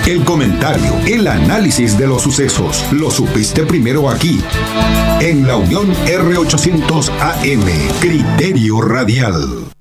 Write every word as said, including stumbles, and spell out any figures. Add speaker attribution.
Speaker 1: El comentario, el análisis de los sucesos, lo supiste primero aquí, en la Unión R ochocientos A M, Criterio Radial.